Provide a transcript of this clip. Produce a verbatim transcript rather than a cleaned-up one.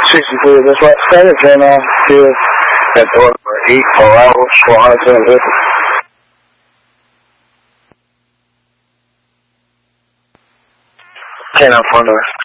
sixty-four, that's right. Status and on field at door number eight for arrival, four hundred seven fifty. ten on front door.